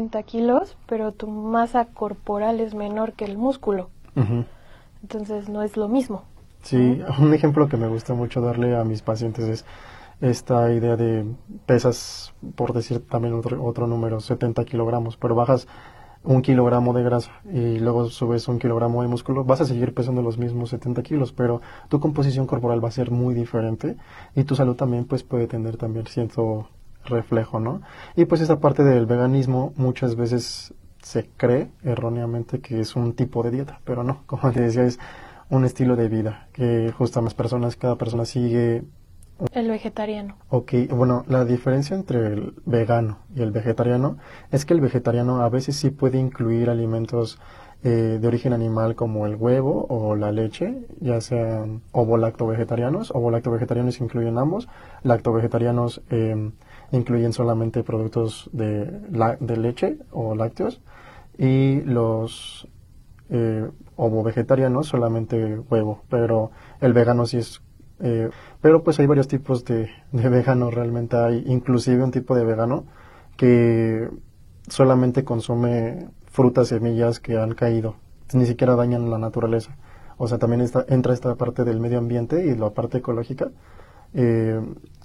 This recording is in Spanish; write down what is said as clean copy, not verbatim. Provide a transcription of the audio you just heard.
70 kilos, pero tu masa corporal es menor que el músculo. Ujú. Entonces no es lo mismo. Sí, un ejemplo que me gusta mucho darle a mis pacientes es esta idea de pesas, por decir también otro número, 70 kilogramos, pero bajas 1 kilogramo de grasa y luego subes 1 kilogramo de músculo, vas a seguir pesando los mismos 70 kilos, pero tu composición corporal va a ser muy diferente y tu salud también pues puede tener también cierto reflejo, ¿no? Y pues esta parte del veganismo muchas veces se cree erróneamente que es un tipo de dieta, pero no, como te decía, es un estilo de vida que justo más personas, cada persona sigue. El vegetariano. Ok, bueno, la diferencia entre el vegano y el vegetariano es que el vegetariano a veces sí puede incluir alimentos de origen animal como el huevo o la leche, ya sean ovo-lacto-vegetarianos. Ovo-lacto-vegetarianos incluyen ambos. Lacto-vegetarianos incluyen solamente productos de leche o lácteos. Y los ovo-vegetarianos solamente huevo, pero el vegano sí es pero pues hay varios tipos de vegano, realmente hay inclusive un tipo de vegano que solamente consume frutas, semillas que han caído, ni siquiera dañan la naturaleza. O sea, también entra esta parte del medio ambiente y la parte ecológica. Eh,